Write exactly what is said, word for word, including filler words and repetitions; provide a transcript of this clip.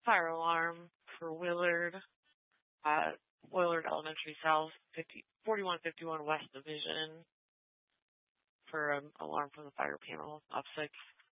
fire alarm for Willard, uh, Willard Elementary South, forty-one fifty-one West Division for an alarm from the fire panel, up six.